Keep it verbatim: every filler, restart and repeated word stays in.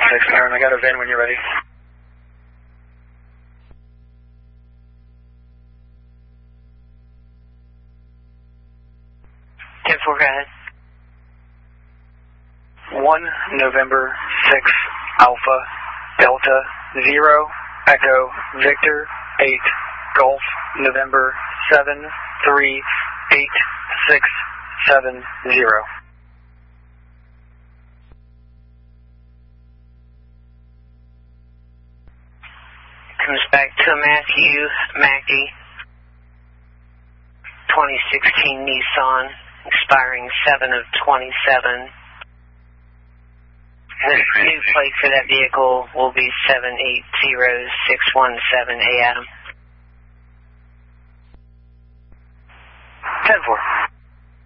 six, Aaron, I got a V I N when you're ready. ten four, go ahead. one November six Alpha Delta zero Echo Victor eight Golf November seven three eight six seven zero. Comes back to Matthew Mackey, twenty sixteen Nissan, expiring seven of twenty-seven. The new plate for that vehicle will be seven eight zero six one seven A Adam. ten four.